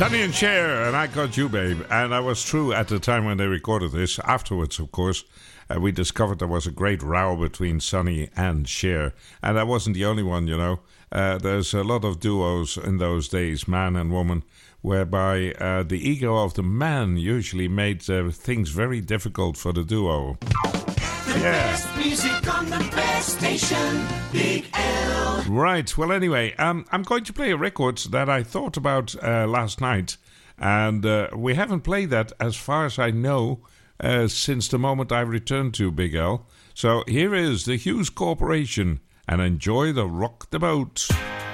Sonny and Cher, and I Got You, Babe. And that was true at the time when they recorded this. Afterwards, of course, we discovered there was a great row between Sonny and Cher. And that wasn't the only one, you know. There's a lot of duos in those days, man and woman, whereby the ego of the man usually made things very difficult for the duo. The best music on the best station, Big L. Right, well anyway, I'm going to play a record that I thought about last night, and we haven't played that, as far as I know, since the moment I returned to Big L. So here is the Hughes Corporation, and enjoy the Rock the Boat.